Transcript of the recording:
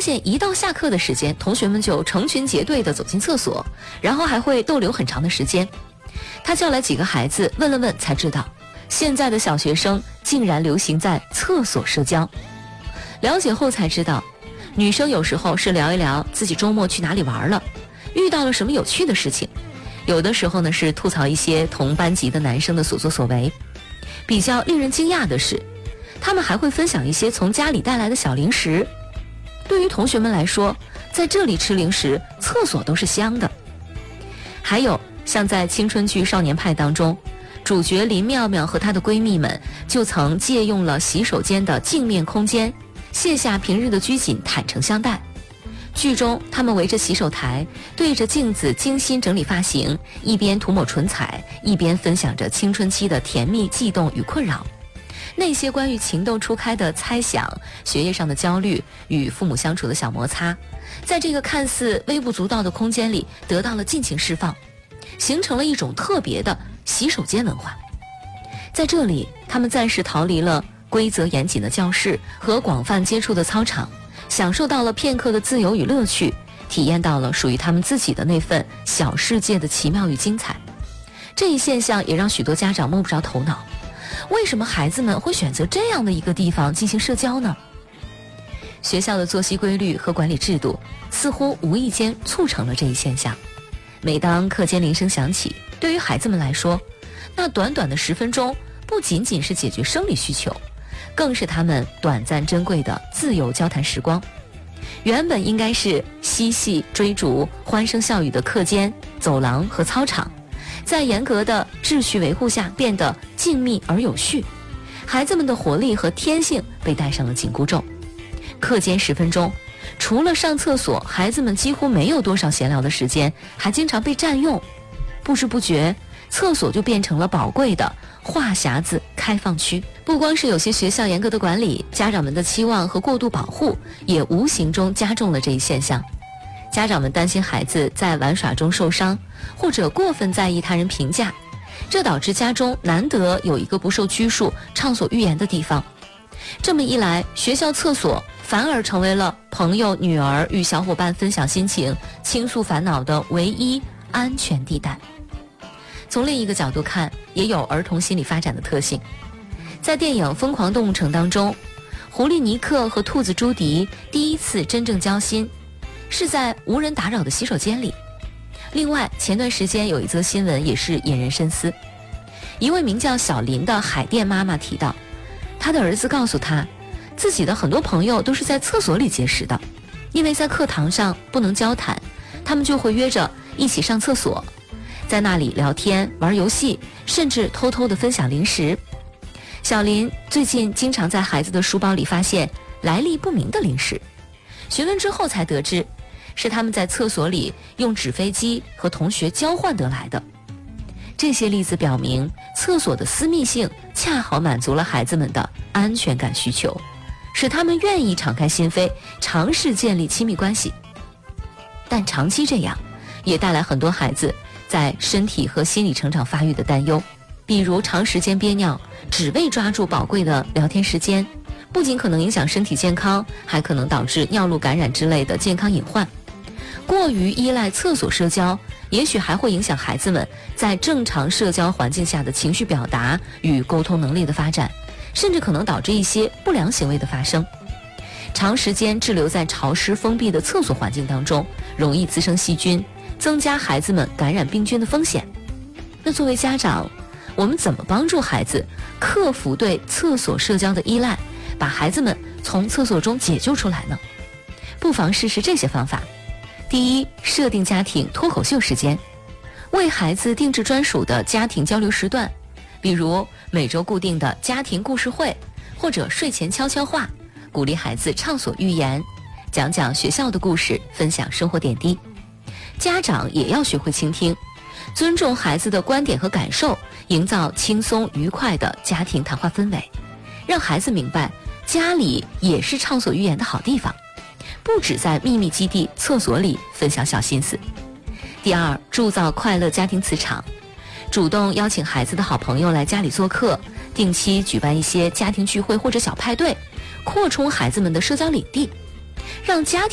现一到下课的时间，同学们就成群结队地走进厕所，然后还会逗留很长的时间。他叫来几个孩子问了问，才知道现在的小学生竟然流行在厕所社交。了解后才知道，女生有时候是聊一聊自己周末去哪里玩了，遇到了什么有趣的事情，有的时候呢是吐槽一些同班级的男生的所作所为。比较令人惊讶的是，他们还会分享一些从家里带来的小零食。对于同学们来说，在这里吃零食，厕所都是香的。还有像在青春剧《少年派》当中，主角林妙妙和她的闺蜜们就曾借用了洗手间的镜面空间，卸下平日的拘谨，坦诚相待。剧中他们围着洗手台，对着镜子精心整理发型，一边涂抹唇彩，一边分享着青春期的甜蜜悸动与困扰。那些关于情窦初开的猜想，学业上的焦虑，与父母相处的小摩擦，在这个看似微不足道的空间里得到了尽情释放，形成了一种特别的洗手间文化。在这里，他们暂时逃离了规则严谨的教室和广泛接触的操场，享受到了片刻的自由与乐趣，体验到了属于他们自己的那份小世界的奇妙与精彩。这一现象也让许多家长摸不着头脑，为什么孩子们会选择这样的一个地方进行社交呢？学校的作息规律和管理制度似乎无意间促成了这一现象。每当课间铃声响起，对于孩子们来说，那短短的10分钟不仅仅是解决生理需求，更是他们短暂珍贵的自由交谈时光。原本应该是嬉戏追逐、欢声笑语的课间、走廊和操场，在严格的秩序维护下变得静谧而有序，孩子们的活力和天性被戴上了紧箍咒。课间10分钟，除了上厕所，孩子们几乎没有多少闲聊的时间，还经常被占用。不知不觉，厕所就变成了宝贵的话匣子开放区。不光是有些学校严格的管理，家长们的期望和过度保护也无形中加重了这一现象。家长们担心孩子在玩耍中受伤，或者过分在意他人评价，这导致家中难得有一个不受拘束、畅所欲言的地方。这么一来，学校厕所反而成为了朋友、女儿与小伙伴分享心情、倾诉烦恼的唯一安全地带。从另一个角度看，也有儿童心理发展的特性。在电影《疯狂动物城》当中，狐狸尼克和兔子朱迪第一次真正交心，是在无人打扰的洗手间里。另外，前段时间有一则新闻也是引人深思。一位名叫小林的海淀妈妈提到，她的儿子告诉她，自己的很多朋友都是在厕所里结识的，因为在课堂上不能交谈，他们就会约着一起上厕所，在那里聊天、玩游戏，甚至偷偷地分享零食。小林最近经常在孩子的书包里发现来历不明的零食，询问之后才得知，是他们在厕所里用纸飞机和同学交换得来的。这些例子表明，厕所的私密性恰好满足了孩子们的安全感需求，使他们愿意敞开心扉，尝试建立亲密关系。但长期这样，也带来很多孩子在身体和心理成长发育的担忧，比如长时间憋尿，只为抓住宝贵的聊天时间，不仅可能影响身体健康，还可能导致尿路感染之类的健康隐患。过于依赖厕所社交，也许还会影响孩子们在正常社交环境下的情绪表达与沟通能力的发展，甚至可能导致一些不良行为的发生。长时间滞留在潮湿封闭的厕所环境当中，容易滋生细菌，增加孩子们感染病菌的风险。那作为家长，我们怎么帮助孩子克服对厕所社交的依赖，把孩子们从厕所中解救出来呢？不妨试试这些方法。第一，设定家庭脱口秀时间，为孩子定制专属的家庭交流时段，比如每周固定的家庭故事会，或者睡前悄悄话，鼓励孩子畅所欲言，讲讲学校的故事，分享生活点滴。家长也要学会倾听，尊重孩子的观点和感受，营造轻松愉快的家庭谈话氛围，让孩子明白家里也是畅所欲言的好地方，不只在秘密基地厕所里分享小心思。第二，铸造快乐家庭磁场，主动邀请孩子的好朋友来家里做客，定期举办一些家庭聚会或者小派对，扩充孩子们的社交领地，让家庭